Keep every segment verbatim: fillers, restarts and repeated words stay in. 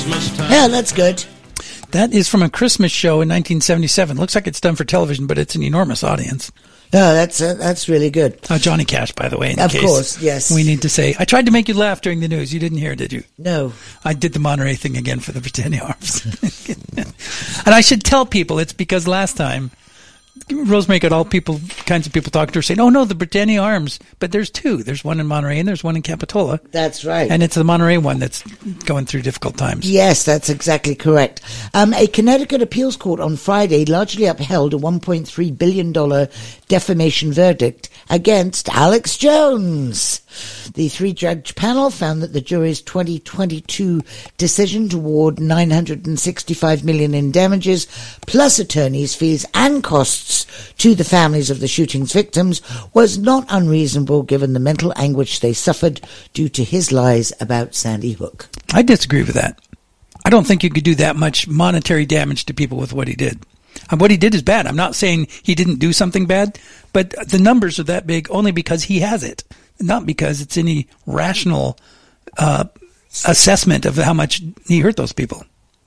Yeah, that's good. That is from a Christmas show in nineteen seventy-seven. Looks like it's done for television, but it's an enormous audience. No, that's uh, that's really good. Uh, Johnny Cash, by the way. In of case course, yes. We need to say, I tried to make you laugh during the news. You didn't hear, did you? No. I did the Monterey thing again for the Britannia Arms. And I should tell people it's because last time Rosemary got all people, kinds of people talking to her saying, oh, no, the Britannia Arms. But there's two. There's one in Monterey and there's one in Capitola. That's right. And it's the Monterey one that's going through difficult times. Yes, that's exactly correct. Um, a Connecticut appeals court on Friday largely upheld a one point three billion dollars defamation verdict against Alex Jones. The three-judge panel found that the jury's twenty twenty-two decision to award nine hundred sixty-five million dollars in damages, plus attorneys' fees and costs to the families of the shooting's victims, was not unreasonable given the mental anguish they suffered due to his lies about Sandy Hook. I disagree with that. I don't think you could do that much monetary damage to people with what he did. And what he did is bad. I'm not saying he didn't do something bad, but the numbers are that big only because he has it, not because it's any rational uh, assessment of how much he hurt those people.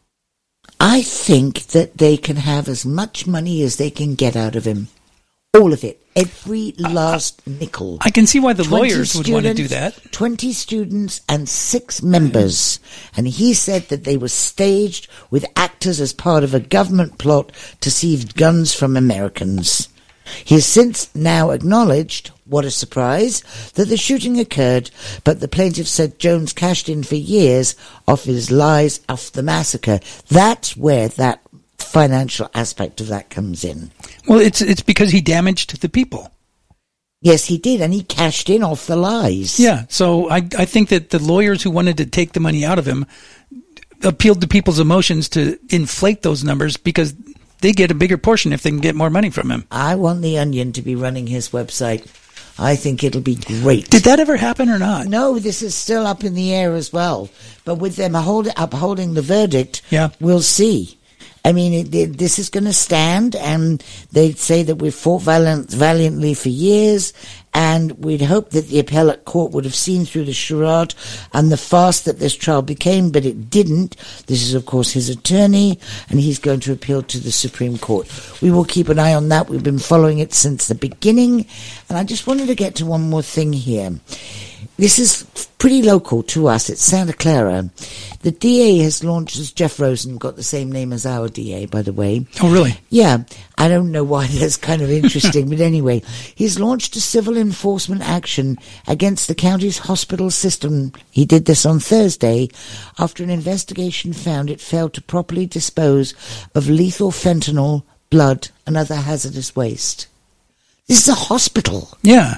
I think that they can have as much money as they can get out of him. All of it. Every last uh, nickel. I can see why the lawyers would want to do that. twenty students and six members. And he said that they were staged with actors as part of a government plot to seize guns from Americans. He has since now acknowledged, what a surprise, that the shooting occurred, but the plaintiff said Jones cashed in for years off his lies off the massacre. That's where that financial aspect of that comes in. Well, it's it's because he damaged the people. Yes, he did, and he cashed in off the lies. Yeah, so I I think that the lawyers who wanted to take the money out of him appealed to people's emotions to inflate those numbers because they get a bigger portion if they can get more money from him. I want the Onion to be running his website. I think it'll be great. Did that ever happen or not? No, this is still up in the air as well. But with them hold, upholding the verdict, yeah. we'll see. I mean, it, it, this is going to stand, and they'd say that we've fought valiant, valiantly for years, and we'd hope that the appellate court would have seen through the charade and the farce that this trial became, but it didn't. This is, of course, his attorney, and he's going to appeal to the Supreme Court. We will keep an eye on that. We've been following it since the beginning, and I just wanted to get to one more thing here. This is pretty local to us. It's Santa Clara. The D A has launched, as Jeff Rosen, got the same name as our D A, by the way. Oh, really? Yeah. I don't know why that's kind of interesting, but anyway, he's launched a civil enforcement action against the county's hospital system. He did this on Thursday after an investigation found it failed to properly dispose of lethal fentanyl, blood, and other hazardous waste. This is a hospital. Yeah.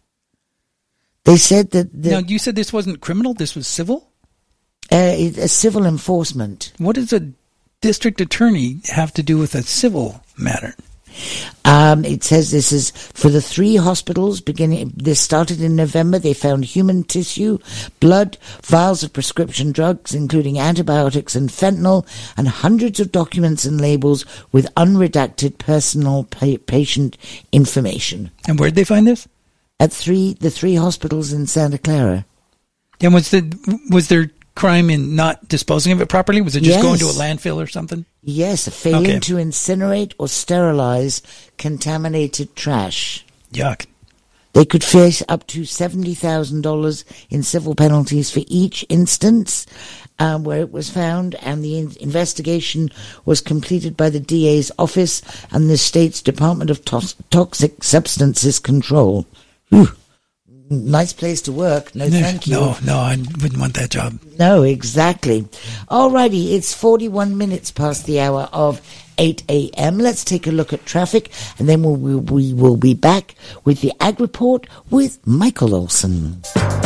They said that... The, now, you said this wasn't criminal? This was civil? Uh, it, a civil enforcement. What does a district attorney have to do with a civil matter? Um, it says this is for the three hospitals beginning. This started in November. They found human tissue, blood, vials of prescription drugs, including antibiotics and fentanyl, and hundreds of documents and labels with unredacted personal pa- patient information. And where'd they find this? At three, the three hospitals in Santa Clara. And was the was there crime in not disposing of it properly? Was it just yes. going to a landfill or something? Yes, failing okay. to incinerate or sterilize contaminated trash. Yuck. They could face up to seventy thousand dollars in civil penalties for each instance um, where it was found, and the in- investigation was completed by the D A's office and the state's Department of to- Toxic Substances Control. Whew. Nice place to work. No, thank you. No, no, I wouldn't want that job. No, exactly. Alrighty, it's forty-one minutes past the hour of eight a.m. Let's take a look at traffic, and then we'll, we, we will be back with the Ag Report with Michael Olson.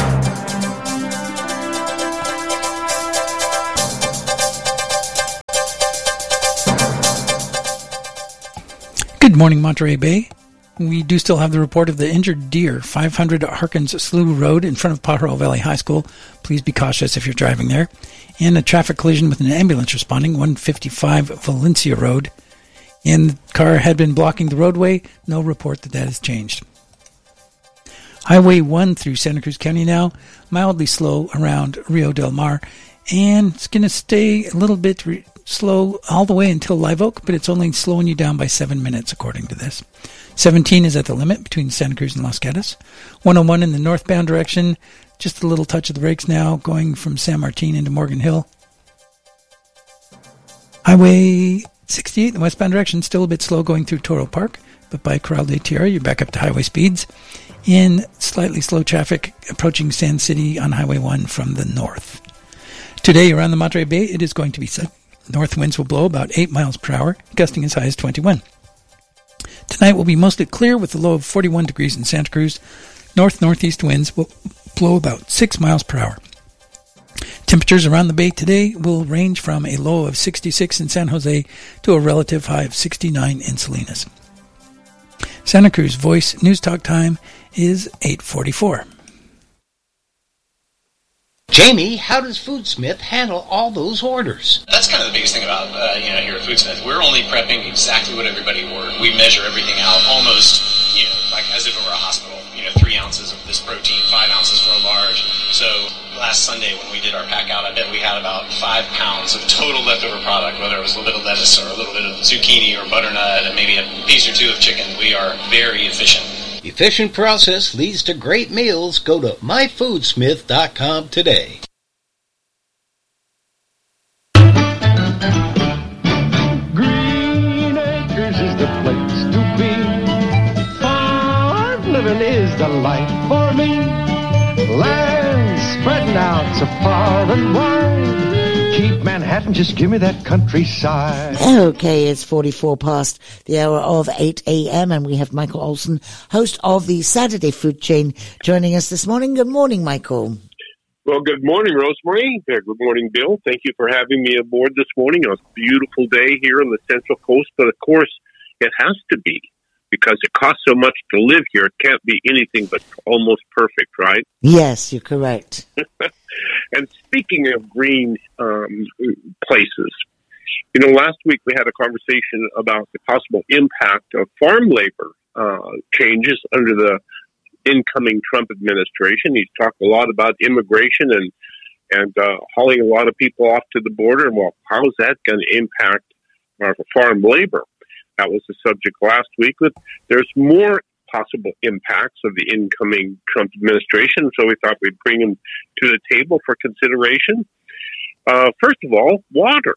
Good morning, Monterey Bay. We do still have the report of the injured deer, five hundred Harkins Slough Road in front of Pajaro Valley High School. Please be cautious if you're driving there. And a traffic collision with an ambulance responding, one fifty-five Valencia Road. And the car had been blocking the roadway. No report that that has changed. Highway one through Santa Cruz County now, mildly slow around Rio Del Mar. And it's going to stay a little bit re- slow all the way until Live Oak, but it's only slowing you down by seven minutes, according to this. seventeen is at the limit between Santa Cruz and Los Gatos. one oh one in the northbound direction, just a little touch of the brakes now, going from San Martin into Morgan Hill. Highway sixty-eight in the westbound direction, still a bit slow going through Toro Park, but by Corral de Tierra, you're back up to highway speeds. In slightly slow traffic approaching Sand City on Highway one from the north. Today around the Monterey Bay, it is going to be sunny. North winds will blow about eight miles per hour, gusting as high as twenty-one. Tonight will be mostly clear with a low of forty-one degrees in Santa Cruz. North-northeast winds will blow about six miles per hour. Temperatures around the bay today will range from a low of sixty-six in San Jose to a relative high of sixty-nine in Salinas. Santa Cruz Voice News Talk time is eight forty-four. Jamie, how does Foodsmith handle all those orders? That's kind of the biggest thing about, uh, you know, here at Foodsmith. We're only prepping exactly what everybody ordered. We measure everything out almost, you know, like as if it were a hospital. You know, three ounces of this protein, five ounces for a large. So last Sunday when we did our pack out, I bet we had about five pounds of total leftover product, whether it was a little bit of lettuce or a little bit of zucchini or butternut and maybe a piece or two of chicken. We are very efficient. Efficient process leads to great meals. Go to my foodsmith dot com today. Green Acres is the place to be. Farm living is the life for me. Land spreading out so far and wide. Keep Manhattan, just give me that countryside. Okay, it's forty-four past the hour of eight a.m. and we have Michael Olson, host of the Saturday Food Chain, joining us this morning. Good morning, Michael. Well, good morning, Rosemary. Yeah, good morning, Bill. Thank you for having me aboard this morning. It's a beautiful day here on the Central Coast, but of course, it has to be because it costs so much to live here. It can't be anything but almost perfect, right? Yes, you're correct. And speaking of green um, places, you know, last week we had a conversation about the possible impact of farm labor uh, changes under the incoming Trump administration. He's talked a lot about immigration and and uh, hauling a lot of people off to the border. Well, how is that going to impact our farm labor? That was the subject last week. But there's more possible impacts of the incoming Trump administration, so we thought we'd bring them to the table for consideration. Uh, first of all, water.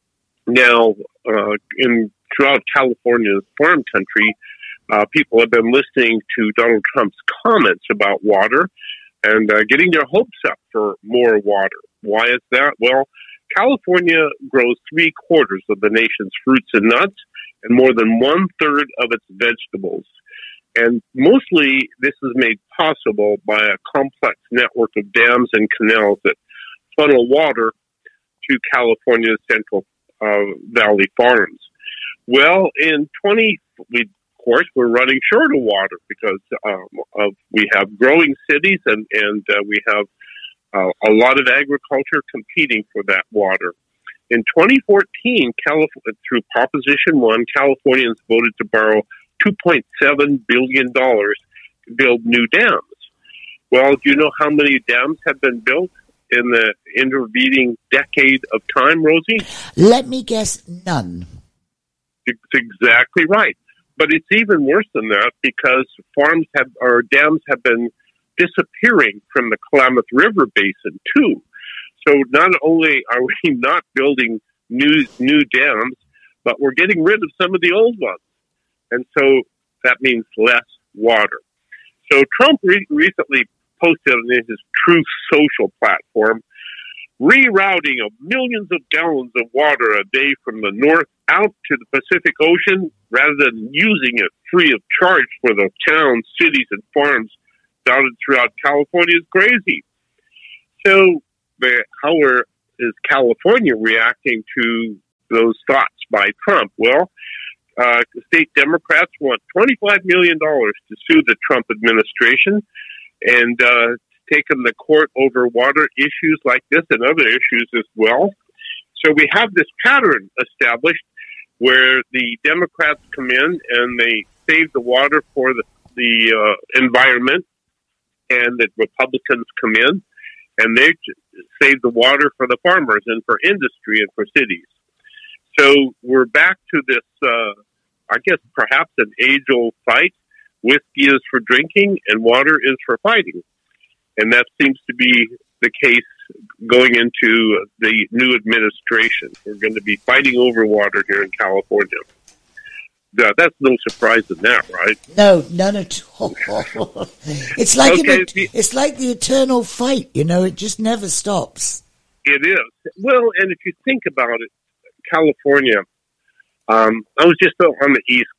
Now, uh, in throughout California's farm country, uh, people have been listening to Donald Trump's comments about water and uh, getting their hopes up for more water. Why is that? Well, California grows three quarters of the nation's fruits and nuts and more than one third of its vegetables. And mostly this is made possible by a complex network of dams and canals that funnel water to California's Central uh, Valley farms. Well, in twenty, we, of course, we're running short of water because um, of we have growing cities and, and uh, we have uh, a lot of agriculture competing for that water. In twenty fourteen, California, through Proposition one, Californians voted to borrow two point seven billion dollars to build new dams. Well, do you know how many dams have been built in the intervening decade of time, Rosie? Let me guess, none. It's exactly right. But it's even worse than that because farms have, or dams have been disappearing from the Klamath River Basin, too. So not only are we not building new new dams, but we're getting rid of some of the old ones. And so that means less water. So Trump re- recently posted on his Truth Social platform, rerouting of millions of gallons of water a day from the north out to the Pacific Ocean rather than using it free of charge for the towns, cities, and farms dotted throughout California is crazy. So the, how are, is California reacting to those thoughts by Trump? Well, Uh, state Democrats want twenty-five million dollars to sue the Trump administration and uh, take them to court over water issues like this and other issues as well. So we have this pattern established where the Democrats come in and they save the water for the, the uh, environment, and the Republicans come in and they save the water for the farmers and for industry and for cities. So we're back to this, uh, I guess, perhaps an age-old fight. Whiskey is for drinking and water is for fighting. And that seems to be the case going into the new administration. We're going to be fighting over water here in California. Yeah, that's no surprise in that, right? No, none at all. It's like okay, an, it's like the eternal fight, you know, it just never stops. It is. Well, and if you think about it, California, um, I was just on the East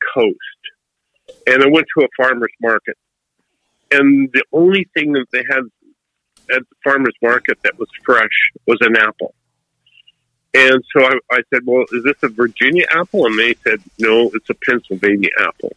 Coast, and I went to a farmer's market, and the only thing that they had at the farmer's market that was fresh was an apple. And so I, I said, well, is this a Virginia apple? And they said, no, it's a Pennsylvania apple.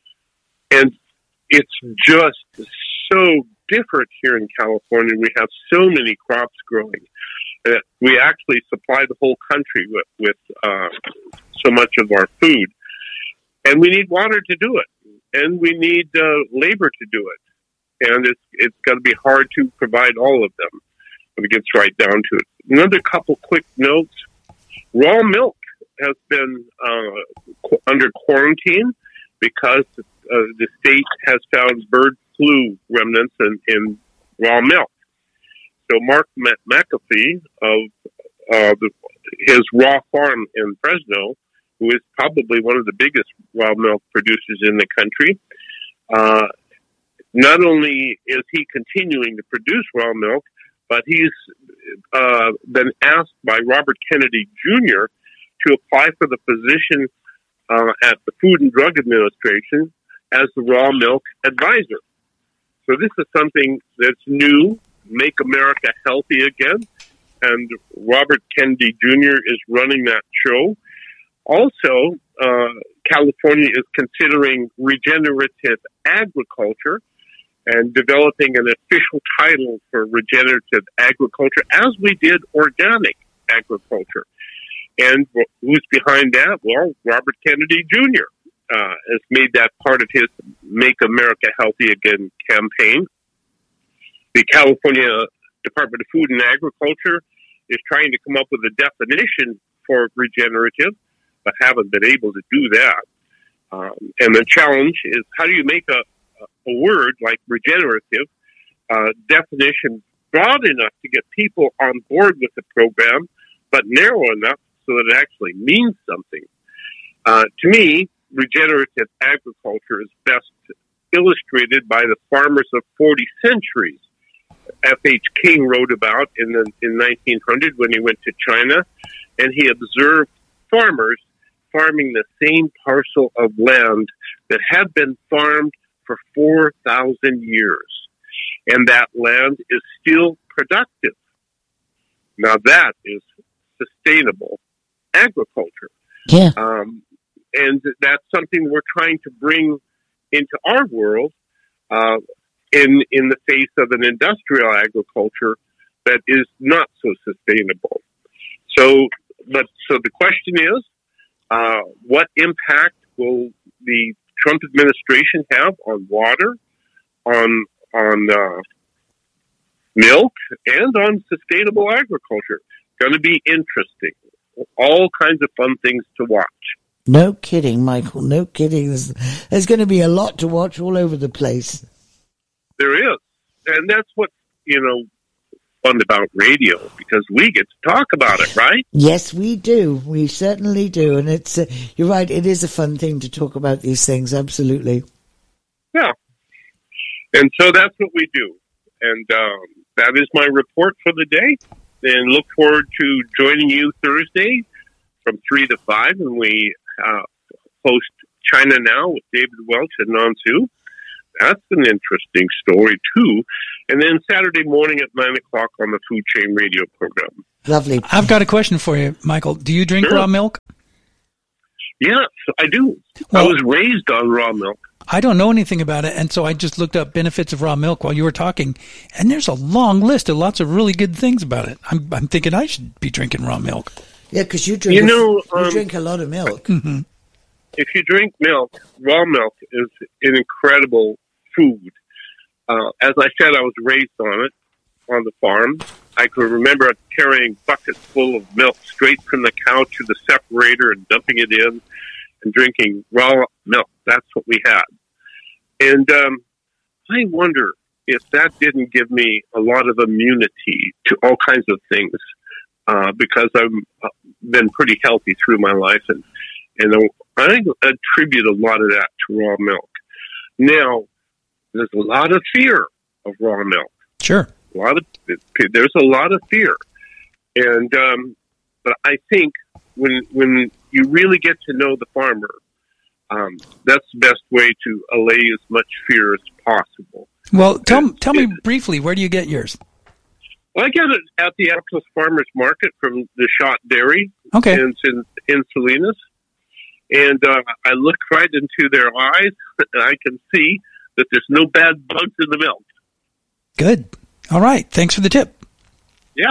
And it's just so different here in California. We have so many crops growing that we actually supply the whole country with, with uh, so much of our food. And we need water to do it. And we need uh, labor to do it. And it's it's going to be hard to provide all of them when it gets right down to it. Another couple quick notes. Raw milk has been uh, qu- under quarantine because uh, the state has found bird flu remnants in, in raw milk. So Mark McAfee of uh, the, his raw farm in Fresno, who is probably one of the biggest raw milk producers in the country, uh, not only is he continuing to produce raw milk, but he's uh, been asked by Robert Kennedy Junior to apply for the position uh, at the Food and Drug Administration as the raw milk advisor. So this is something that's new, Make America Healthy Again, and Robert Kennedy Junior is running that show. Also, uh, California is considering regenerative agriculture and developing an official title for regenerative agriculture, as we did organic agriculture. And who's behind that? Well, Robert Kennedy Junior Uh, has made that part of his Make America Healthy Again campaign. The California Department of Food and Agriculture is trying to come up with a definition for regenerative, but haven't been able to do that. Um, and the challenge is, how do you make a a word like regenerative uh, definition broad enough to get people on board with the program, but narrow enough so that it actually means something. Uh, to me, regenerative agriculture is best illustrated by the farmers of forty centuries. F H King wrote about in the, in nineteen hundred when he went to China, and he observed farmers farming the same parcel of land that had been farmed for four thousand years. And that land is still productive. Now that is sustainable agriculture. Yeah. Um, and that's something we're trying to bring into our world uh, in in the face of an industrial agriculture that is not so sustainable. So, but so the question is, uh, what impact will the Trump administration have on water, on on uh, milk, and on sustainable agriculture? Going to be interesting. All kinds of fun things to watch. No kidding, Michael. No kidding. There's, there's going to be a lot to watch all over the place. There is, and that's what you know. Fun about radio, because we get to talk about it, right? Yes, we do. We certainly do, and it's uh, you're right. It is a fun thing to talk about these things. Absolutely. Yeah, and so that's what we do, and um, that is my report for the day. And look forward to joining you Thursday from three to five, when we uh, host China Now with David Welch and Nan Su. That's an interesting story, too. And then Saturday morning at nine o'clock on the Food Chain Radio program. Lovely. I've got a question for you, Michael. Do you drink Sure. raw milk? Yes, I do. Well, I was raised on raw milk. I don't know anything about it, and so I just looked up benefits of raw milk while you were talking, and there's a long list of lots of really good things about it. I'm, I'm thinking I should be drinking raw milk. Yeah, because you drink. You a, know, you um, drink a lot of milk. Mm-hmm. If you drink milk, raw milk is an incredible food. Uh, as I said, I was raised on it, on the farm, I can remember carrying buckets full of milk straight from the cow to the separator and dumping it in and drinking raw milk. That's what we had. And um, I wonder if that didn't give me a lot of immunity to all kinds of things, uh, because I've been pretty healthy through my life, and, and I attribute a lot of that to raw milk. Now, there's a lot of fear of raw milk. Sure. A lot of there's a lot of fear, and um, but I think when when you really get to know the farmer, um, that's the best way to allay as much fear as possible. Well, tell and, tell me it, briefly, where do you get yours? Well, I get it at the Atlas Farmers Market from the Schott Dairy, okay, in in, in Salinas, and uh, I look right into their eyes, and I can see that there's no bad bugs in the milk. Good. All right. Thanks for the tip. Yeah.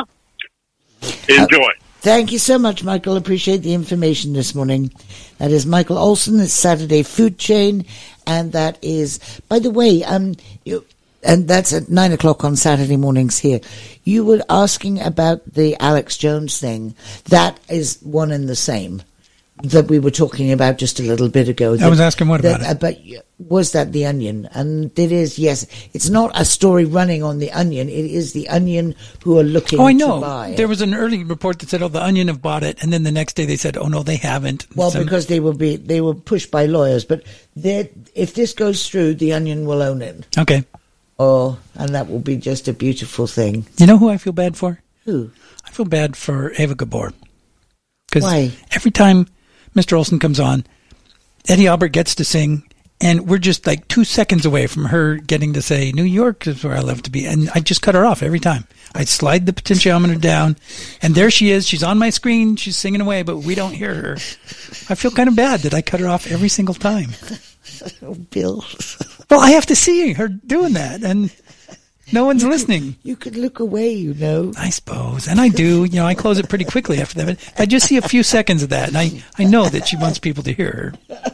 Enjoy. Uh, thank you so much, Michael. Appreciate the information this morning. That is Michael Olson, it's Saturday Food Chain, and that is, by the way, um, you, and that's at nine o'clock on Saturday mornings here. You were asking about the Alex Jones thing. That is one and the same that we were talking about just a little bit ago. That, I was asking what that, about it? But was that The Onion? And it is, yes. It's not a story running on The Onion. It is The Onion who are looking oh, I know. to buy it. There was an early report that said, oh, The Onion have bought it. And then the next day they said, oh, no, they haven't. Well, so, because they will be, they were pushed by lawyers. But if this goes through, The Onion will own it. Okay. Oh, and that will be just a beautiful thing. You know who I feel bad for? Who? I feel bad for Eva Gabor. Because Why? every time Mister Olson comes on, Eddie Albert gets to sing, and we're just like two seconds away from her getting to say, New York is where I love to be. And I just cut her off every time. I slide the potentiometer down, and there she is. She's on my screen. She's singing away, but we don't hear her. I feel kind of bad that I cut her off every single time. Oh, Bill. Well, I have to see her doing that, and no one's you listening. Could, you could look away, you know. I suppose. And I do. You know, I close it pretty quickly after that. But I just see a few seconds of that, and I, I know that she wants people to hear her.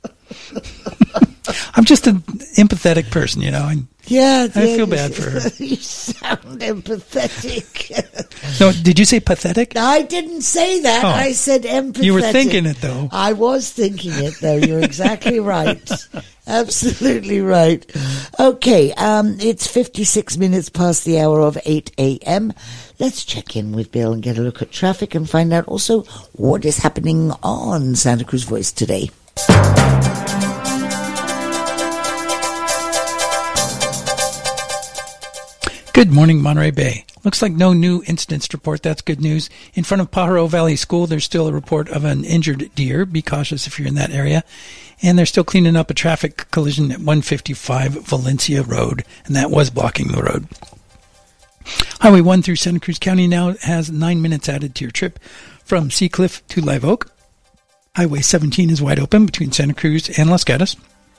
I'm just an empathetic person, you know. And yeah, I yeah, feel bad for her. You sound empathetic. No, did you say pathetic? I didn't say that. Oh. I said empathetic. You were thinking it, though. I was thinking it, though. You're exactly right. Absolutely right. Okay, um, it's fifty-six minutes past the hour of eight a.m. Let's check in with Bill and get a look at traffic and find out also what is happening on Santa Cruz Voice today. Good morning, Monterey Bay. Looks like no new incidents to report. That's good news. In front of Pajaro Valley School, there's still a report of an injured deer. Be cautious if you're in that area. And they're still cleaning up a traffic collision at one fifty-five Valencia Road, and that was blocking the road. Highway one through Santa Cruz County now has nine minutes added to your trip from Seacliff to Live Oak. Highway seventeen is wide open between Santa Cruz and Los Gatos.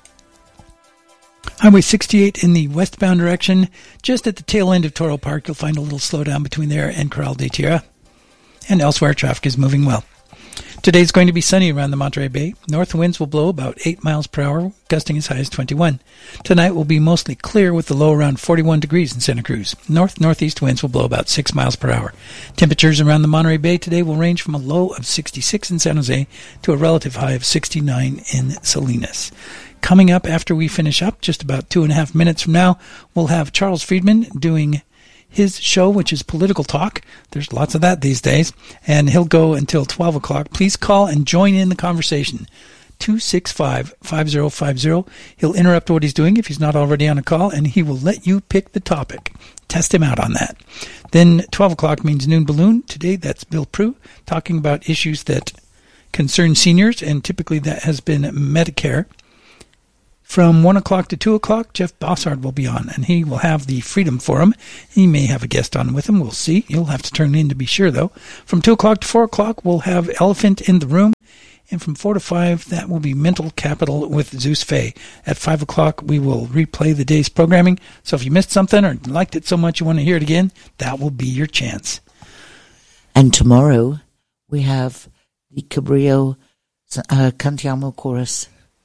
Highway sixty-eight in the westbound direction, just at the tail end of Toro Park, you'll find a little slowdown between there and Corral de Tierra. And elsewhere, traffic is moving well. Today's going to be sunny around the Monterey Bay. North winds will blow about eight miles per hour, gusting as high as twenty-one. Tonight will be mostly clear with the low around forty-one degrees in Santa Cruz. North-northeast winds will blow about six miles per hour. Temperatures around the Monterey Bay today will range from a low of sixty-six in San Jose to a relative high of sixty-nine in Salinas. Coming up after we finish up, just about two and a half minutes from now, we'll have Charles Friedman doing his show, which is Political Talk. There's lots of that these days, and he'll go until twelve o'clock. Please call and join in the conversation. two six five, five zero five zero. He'll interrupt what he's doing if he's not already on a call, and he will let you pick the topic. Test him out on that. Then twelve o'clock means Noon Balloon. Today, that's Bill Prue talking about issues that concern seniors, and typically that has been Medicare. From one o'clock to two o'clock, Jeff Bossard will be on, and he will have the Freedom Forum. He may have a guest on with him. We'll see. You'll have to turn in to be sure, though. From two o'clock to four o'clock, we'll have Elephant in the Room. And from four to five, that will be Mental Capital with Zeus Faye. At five o'clock, we will replay the day's programming. So if you missed something or liked it so much you want to hear it again, that will be your chance. And tomorrow, we have the Cabrillo uh, Cantiamo Chorus.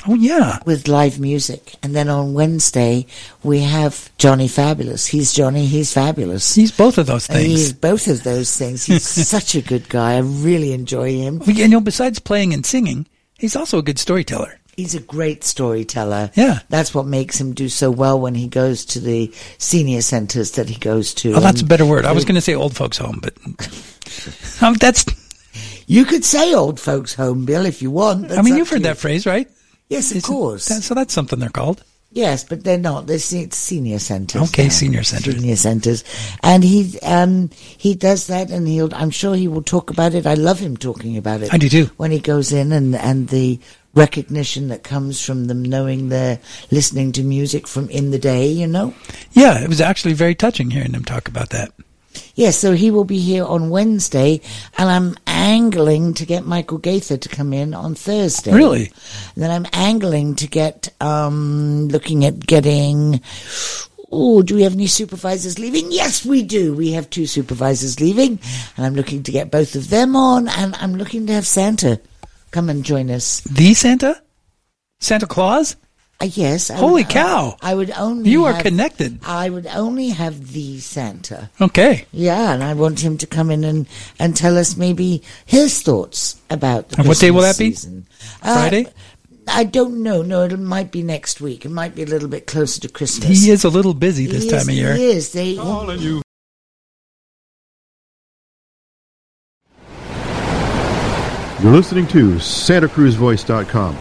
Oh, yeah. With live music. And then on Wednesday, we have Johnny Fabulous. He's Johnny, he's fabulous. He's both of those things. He's both of those things. He's such a good guy. I really enjoy him. Well, you know, besides playing and singing, he's also a good storyteller. He's a great storyteller. Yeah. That's what makes him do so well when he goes to the senior centers that he goes to. Oh, that's and a better word. I was going to say old folks home, but um, that's... You could say old folks home, Bill, if you want. That's I mean, up you've to heard you. that phrase, right? Yes, of Is it- course. that- so that's something they're called. Yes, but they're not. They're se- senior centers. Okay, now. senior centers. Senior centers. And he um, he does that, and he'll. I'm sure he will talk about it. I love him talking about it. I do too. When he goes in and, and the recognition that comes from them knowing they're listening to music from in the day, you know? Yeah, it was actually very touching hearing him talk about that. Yes, so he will be here on Wednesday, and I'm angling to get Michael Gaither to come in on Thursday. Really? And then I'm angling to get, um, looking at getting, oh, do we have any supervisors leaving? Yes, we do. We have two supervisors leaving, and I'm looking to get both of them on, and I'm looking to have Santa come and join us. The Santa? Santa Claus? Uh, yes. I Holy would, cow. I, I would only You are have- connected. I would only have the Santa. Okay. Yeah, and I want him to come in and, and tell us maybe his thoughts about the And what day will Christmas that be? season. Friday? Uh, I don't know. No, it might be next week. It might be a little bit closer to Christmas. He is a little busy this He time is, of year. He is. They, You're listening to Santa Cruz Voice dot com.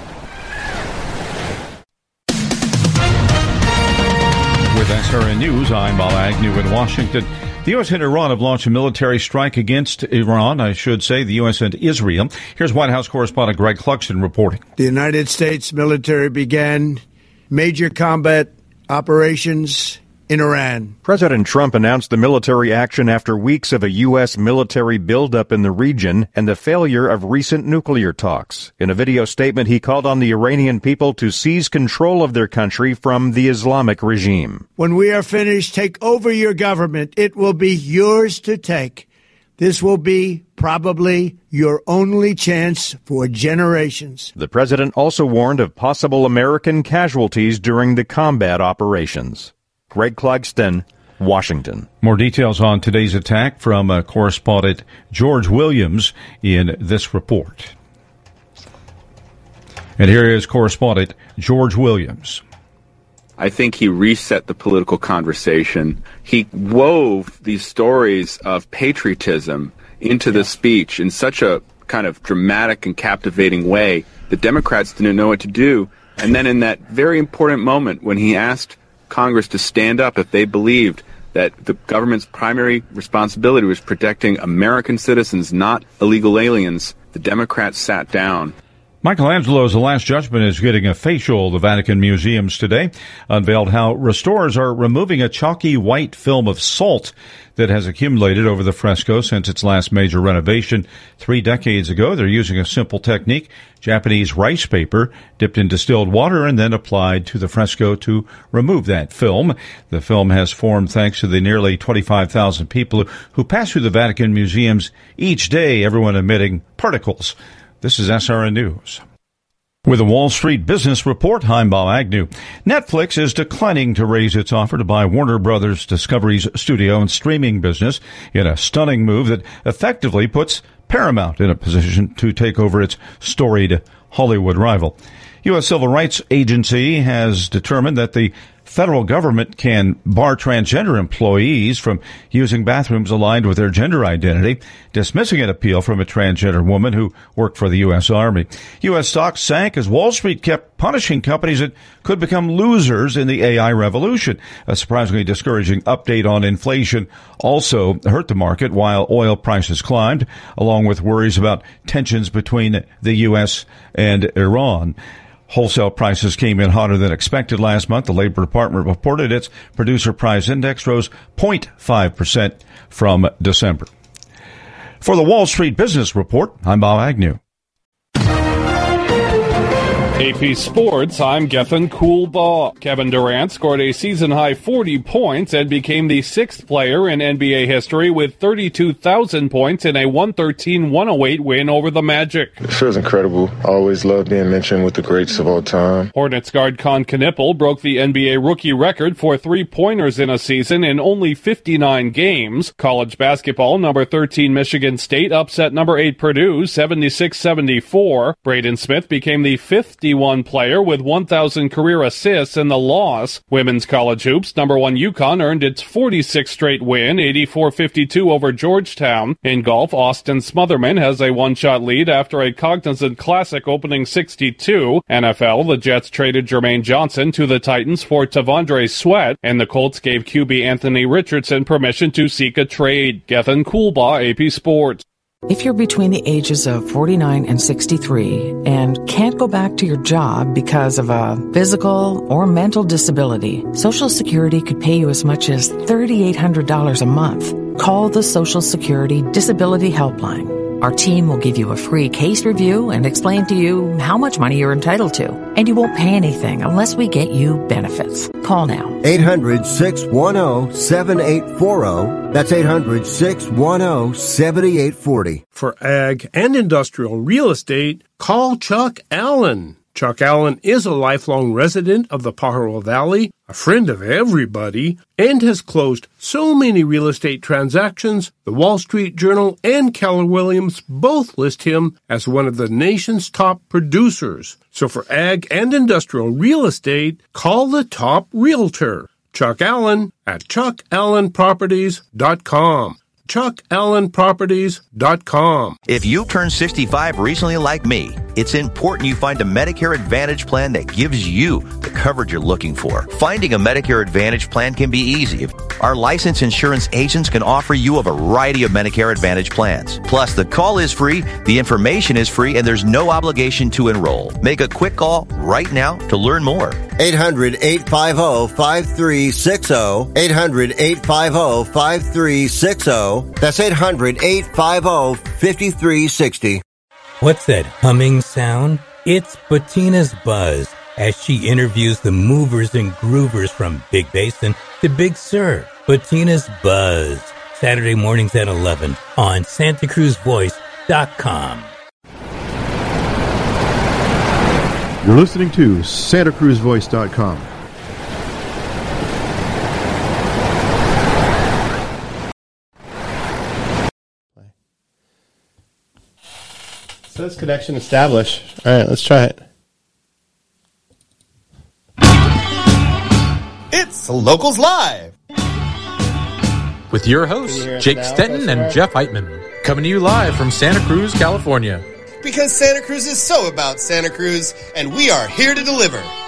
With S R N News, I'm Bob Agnew in Washington. The U S and Iran have launched a military strike against Iran, I should say, the U S and Israel. Here's White House correspondent Greg Clugston reporting. The United States military began major combat operations in Iran. President Trump announced the military action after weeks of a U S military buildup in the region and the failure of recent nuclear talks. In a video statement, he called on the Iranian people to seize control of their country from the Islamic regime. When we are finished, take over your government. It will be yours to take. This will be probably your only chance for generations. The president also warned of possible American casualties during the combat operations. Greg Clugston, Washington. More details on today's attack from uh, correspondent George Williams in this report. And here is correspondent George Williams. I think he reset the political conversation. He wove these stories of patriotism into the speech in such a kind of dramatic and captivating way that Democrats didn't know what to do. And then in that very important moment when he asked Congress to stand up if they believed that the government's primary responsibility was protecting American citizens, not illegal aliens, the Democrats sat down. Michelangelo's The Last Judgment is getting a facial. The Vatican Museums today unveiled how restorers are removing a chalky white film of salt that has accumulated over the fresco since its last major renovation three decades ago. They're using a simple technique, Japanese rice paper dipped in distilled water and then applied to the fresco to remove that film. The film has formed thanks to the nearly twenty-five thousand people who pass through the Vatican Museums each day, everyone emitting particles. This is S R N News. With a Wall Street Business Report, I'm Bob Agnew. Netflix is declining to raise its offer to buy Warner Brothers Discovery's studio and streaming business in a stunning move that effectively puts Paramount in a position to take over its storied Hollywood rival. U S Civil Rights Agency has determined that the federal government can bar transgender employees from using bathrooms aligned with their gender identity, dismissing an appeal from a transgender woman who worked for the U S Army. U S stocks sank as Wall Street kept punishing companies that could become losers in the A I revolution. A surprisingly discouraging update on inflation also hurt the market while oil prices climbed, along with worries about tensions between the U S and Iran. Wholesale prices came in hotter than expected last month. The Labor Department reported its producer price index rose zero point five percent from December. For the Wall Street Business Report, I'm Bob Agnew. A P Sports, I'm Gethin Coolbaugh. Kevin Durant scored a season-high forty points and became the sixth player in N B A history with thirty-two thousand points in a one thirteen one oh eight win over the Magic. It feels incredible. I always love being mentioned with the greats of all time. Hornets guard Con Knippel broke the N B A rookie record for three-pointers in a season in only fifty-nine games. College basketball, number thirteen Michigan State upset number eight Purdue seventy-six seventy-four. Braden Smith became the fifty-one player with one thousand career assists in the loss. Women's college hoops, number one UConn earned its forty-sixth straight win, eighty-four fifty-two over Georgetown. In golf, Austin Smotherman has a one-shot lead after a Cognizant Classic opening sixty-two. N F L, the Jets traded Jermaine Johnson to the Titans for T'Vondre Sweat, and the Colts gave Q B Anthony Richardson permission to seek a trade. Gethin Coolbaugh, A P Sports. If you're between the ages of forty-nine and sixty-three and can't go back to your job because of a physical or mental disability, Social Security could pay you as much as three thousand eight hundred dollars a month. Call the Social Security Disability Helpline. Our team will give you a free case review and explain to you how much money you're entitled to. And you won't pay anything unless we get you benefits. Call now. eight hundred, six one zero, seven eight four zero. That's eight hundred, six one zero, seven eight four zero. For ag and industrial real estate, call Chuck Allen. Chuck Allen is a lifelong resident of the Pajaro Valley, a friend of everybody, and has closed so many real estate transactions, the Wall Street Journal and Keller Williams both list him as one of the nation's top producers. So for ag and industrial real estate, call the top realtor, Chuck Allen, at chuck allen properties dot com. chuck allen properties dot com. If you turned sixty-five recently like me, it's important you find a Medicare Advantage plan that gives you the coverage you're looking for. Finding a Medicare Advantage plan can be easy. Our licensed insurance agents can offer you a variety of Medicare Advantage plans. Plus, the call is free, the information is free, and there's no obligation to enroll. Make a quick call right now to learn more. eight hundred, eight five zero, five three six zero. eight hundred, eight five zero, five three six zero. That's eight hundred, eight five zero, five three six zero. What's that humming sound? It's Bettina's Buzz as she interviews the movers and groovers from Big Basin to Big Sur. Bettina's Buzz, Saturday mornings at eleven on Santa Cruz Voice dot com. You're listening to Santa Cruz Voice dot com. Says connection established. All right, let's try it. It's Locals Live with your hosts, Jake Stenton and Jeff Heitman, coming to you live from Santa Cruz, California. Because Santa Cruz is so about Santa Cruz, and we are here to deliver.